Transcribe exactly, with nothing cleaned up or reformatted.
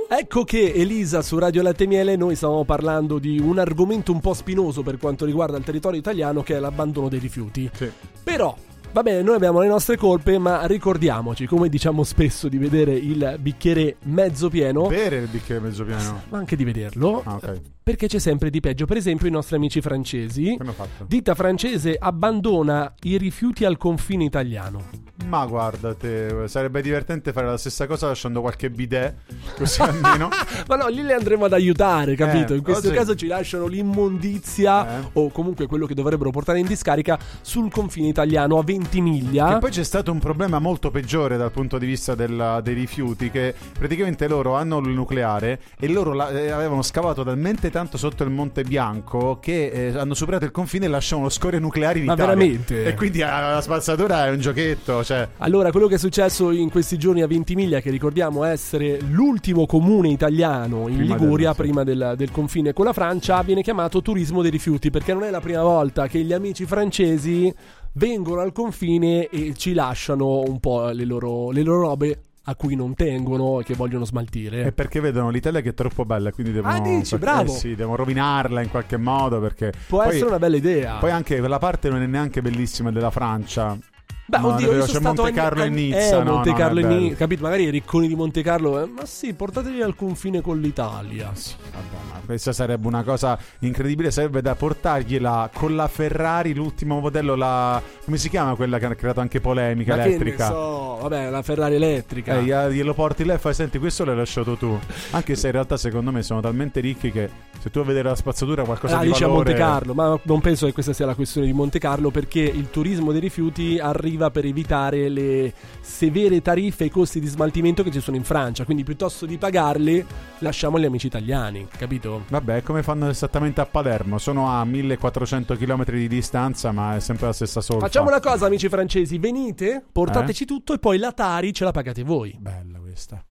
Ecco che Elisa su Radio Latte e Miele noi stavamo parlando di un argomento un po' spinoso per quanto riguarda il territorio italiano, che è l'abbandono dei rifiuti. Sì. Però va bene, noi abbiamo le nostre colpe, ma ricordiamoci, come diciamo spesso, di vedere il bicchiere mezzo pieno. Bere il bicchiere mezzo pieno. Ma anche di vederlo. Ah, ok. Perché c'è sempre di peggio. Per esempio i nostri amici francesi. Che hanno fatto? Ditta francese abbandona i rifiuti al confine italiano. Ma guarda te, sarebbe divertente fare la stessa cosa lasciando qualche bidet, così almeno. Ma no, lì le andremo ad aiutare, capito? Eh, in questo così. caso ci lasciano l'immondizia Eh. o comunque quello che dovrebbero portare in discarica sul confine italiano a Ventimiglia. E poi c'è stato un problema molto peggiore dal punto di vista della, dei rifiuti, che praticamente loro hanno il nucleare e loro la, eh, avevano scavato talmente tanto sotto il Monte Bianco che eh, hanno superato il confine e lasciavano scorie nucleari in Ma Italia. veramente? E quindi ah, la spazzatura è un giochetto, cioè. Allora, quello che è successo in questi giorni a Ventimiglia, che ricordiamo essere l'ultimo comune italiano in Prima Liguria, del- sì. prima del, del confine con la Francia, viene chiamato turismo dei rifiuti, perché non è la prima volta che gli amici francesi vengono al confine e ci lasciano un po' le loro, le loro robe a cui non tengono e che vogliono smaltire. È perché vedono l'Italia che è troppo bella, quindi devono, Ah, dici, perché- bravo. eh sì, devono rovinarla in qualche modo, perché Può poi, essere una bella idea. poi anche quella parte non è neanche bellissima della Francia. Beh, No, oddio, è vero, io c'è sono stato Monte Carlo anni- e Nizza, eh, no, Monte no, Carlo è e bello. Nizza, capito? Magari i ricconi di Monte Carlo, eh, ma sì, portateli al confine con l'Italia. Sì. Vabbè, ma questa sarebbe una cosa incredibile, sarebbe da portargliela con la Ferrari, l'ultimo modello, la come si chiama quella che ha creato anche polemica, Ma che ne elettrica. so, vabbè, la Ferrari elettrica. Eh, gliela- glielo porti lei e fai, senti, questo l'hai lasciato tu. Anche se in realtà secondo me sono talmente ricchi che se tu vuoi vedere la spazzatura qualcosa Ah, di dice a valore. Monte Carlo, ma non penso che questa sia la questione di Monte Carlo, perché il turismo dei rifiuti arriva per evitare le severe tariffe e i costi di smaltimento che ci sono in Francia, quindi piuttosto di pagarli lasciamo agli amici italiani, capito? Vabbè, è come fanno esattamente a Palermo, sono a millequattrocento chilometri di distanza, ma è sempre la stessa solfa. Facciamo una cosa, amici francesi, venite, portateci tutto e poi la Tari ce la pagate voi. Bella questa.